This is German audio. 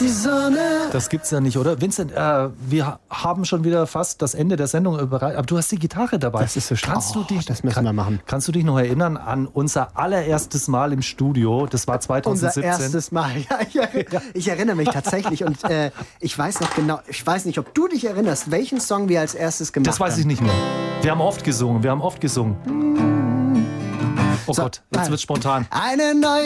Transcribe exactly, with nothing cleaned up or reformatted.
die Sonne. Das gibt's ja nicht, oder? Vincent, äh, wir haben schon wieder fast das Ende der Sendung bereit, aber du hast die Gitarre dabei. Das ist so schlau. Kannst du dich, das müssen kann, wir machen. Kannst du dich noch erinnern an unser allererstes Mal im Studio? Das war zweitausendsiebzehn. Unser erstes Mal. Ja, ich, erinnere, ich erinnere mich tatsächlich und äh, ich weiß noch genau, ich weiß nicht, ob du dich erinnerst, welchen Song wir als erstes gemacht haben. Das weiß ich nicht mehr. Wir haben oft gesungen, wir haben oft gesungen. Oh so, Gott, jetzt nein. wird's spontan. Eine neue